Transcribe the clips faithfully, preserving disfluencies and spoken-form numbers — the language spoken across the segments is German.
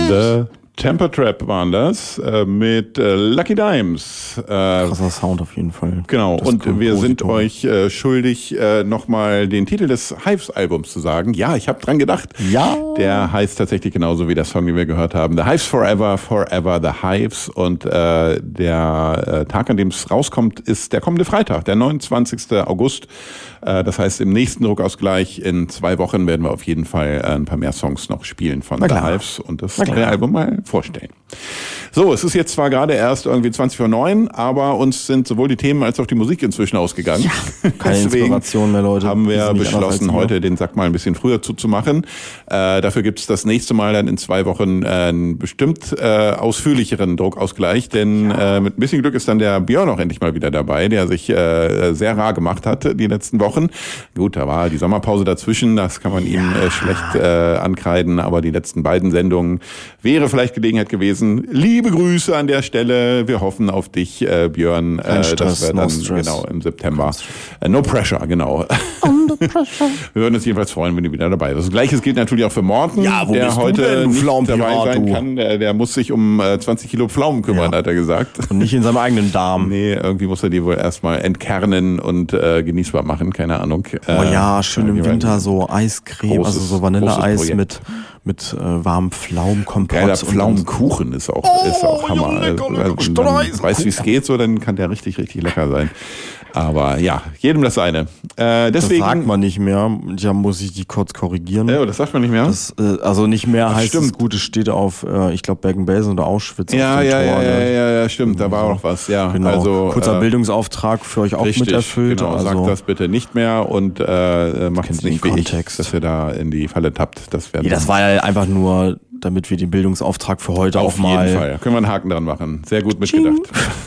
The Temper Trap waren das, äh, mit äh, Lucky Dimes. Äh, Krasser Sound auf jeden Fall. Genau, das und wir sind euch äh, schuldig, äh, nochmal den Titel des Hives-Albums zu sagen. Ja, ich habe dran gedacht. Ja. Der heißt tatsächlich genauso wie der Song, den wir gehört haben. The Hives Forever, Forever the Hives. Und äh, der äh, Tag, an dem es rauskommt, ist der kommende Freitag, der neunundzwanzigsten August. Äh, das heißt, im nächsten Druckausgleich in zwei Wochen werden wir auf jeden Fall äh, ein paar mehr Songs noch spielen von The Hives und das neue Album mal vorstellen. So, es ist jetzt zwar gerade erst irgendwie zwanzig vor neun, aber uns sind sowohl die Themen als auch die Musik inzwischen ausgegangen. Ja, keine Inspiration mehr, Leute. Haben wir beschlossen, heute den Sack mal ein bisschen früher zuzumachen. Äh, dafür gibt's das nächste Mal dann in zwei Wochen äh, einen bestimmt äh, ausführlicheren Druckausgleich, denn äh, mit ein bisschen Glück ist dann der Björn auch endlich mal wieder dabei, der sich äh, sehr rar gemacht hat die letzten Wochen. Gut, da war die Sommerpause dazwischen, das kann man ihm äh, schlecht äh, ankreiden, aber die letzten beiden Sendungen wäre vielleicht Gelegenheit gewesen. Liebe Grüße an der Stelle. Wir hoffen auf dich, äh, Björn. Äh, Stress, dass wir dann no genau im September. Äh, no pressure, genau. Under pressure. Wir würden uns jedenfalls freuen, wenn du wieder dabei bist. Das Gleiche gilt natürlich auch für Morten, ja, wo der bist heute du denn, nicht Pflaumenpirat, dabei sein du? kann. Der, der muss sich um äh, zwanzig Kilo Pflaumen kümmern, Ja. hat er gesagt. Und nicht in seinem eigenen Darm. Nee, irgendwie muss er die wohl erstmal entkernen und äh, genießbar machen, keine Ahnung. Oh ja, Äh, schön im Winter so Eiscreme, großes- also so Vanilleeis großes mit, mit äh, warmem Pflaumenkompott. Geiler und- Pflaumenkuchen ist auch, ist auch Hammer. Junge, Also, Junge, wenn Junge, man Streis- weiß, wie es geht, so, dann kann der richtig, richtig lecker sein. Aber ja, jedem das seine. Äh, Das deswegen. sagt man nicht mehr. Ja, muss ich die kurz korrigieren. Ja, das sagt man nicht mehr. Das, äh, also nicht mehr Ach, heißt stimmt. es gut, es steht auf, äh, ich glaube, Bergen-Belsen oder Auschwitz. Ja, auf dem ja, Tor, ja, ja, ne? ja, ja, stimmt, da war auch noch was, ja. Genau. Also, Kurzer äh, Bildungsauftrag für euch auch richtig, mit erfüllt. Genau, also, sagt das bitte nicht mehr und äh, macht es Kennt den nicht wie Kontext. ich, dass ihr da in die Falle tappt. Das wäre nee, das war ja einfach nur, damit wir den Bildungsauftrag für heute auf auch mal... jeden Fall. Können wir einen Haken dran machen. Sehr gut mitgedacht.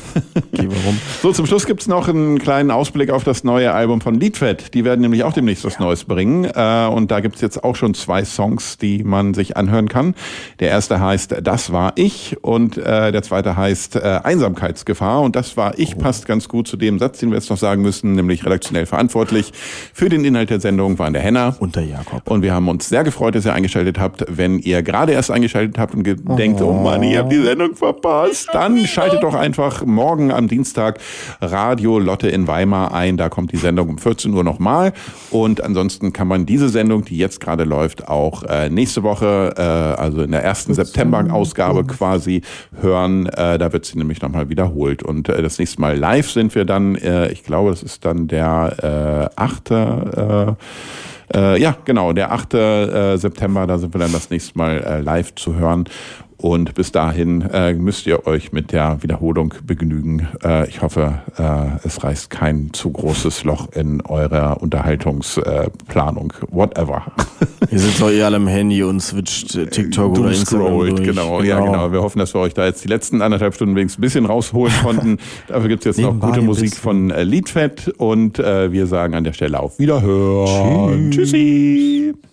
Geh mal rum. So, zum Schluss gibt's noch einen kleinen Ausblick auf das neue Album von Liedfett. Die werden nämlich auch demnächst was Neues bringen. Äh, und da gibt's jetzt auch schon zwei Songs, die man sich anhören kann. Der erste heißt Das war ich und äh, der zweite heißt äh, Einsamkeitsgefahr. Und Das war ich passt ganz gut zu dem Satz, den wir jetzt noch sagen müssen, nämlich redaktionell verantwortlich für den Inhalt der Sendung war der Henner. Und der Jakob. Und wir haben uns sehr gefreut, dass ihr eingeschaltet habt. Wenn ihr gerade erst eingeschaltet habt und denkt, oh Mann, ich habe die Sendung verpasst, dann schaltet doch einfach morgen am Dienstag Radio Lotte in Weimar ein. Da kommt die Sendung um vierzehn Uhr nochmal. Und ansonsten kann man diese Sendung, die jetzt gerade läuft, auch äh, nächste Woche, äh, also in der ersten September-Ausgabe quasi hören. Äh, da wird sie nämlich nochmal wiederholt. Und äh, das nächste Mal live sind wir dann, äh, ich glaube, das ist dann der äh, achte Äh, Äh, ja, genau, der achte Äh, September, da sind wir dann das nächste Mal äh, live zu hören. Und bis dahin äh, müsst ihr euch mit der Wiederholung begnügen. Äh, ich hoffe, äh, es reißt kein zu großes Loch in eurer Unterhaltungsplanung. Äh, Whatever. Ihr sitzt doch eh alle am Handy und switcht äh, TikTok oder Instagram Scrollt, durch. genau, ja genau. Wir hoffen, dass wir euch da jetzt die letzten anderthalb Stunden wenigstens ein bisschen rausholen konnten. Dafür gibt es jetzt noch Nebenbei gute ein Musik bisschen. von äh, Liedfett und äh, wir sagen an der Stelle auf Wiederhören. Tschüss. Tschüssi.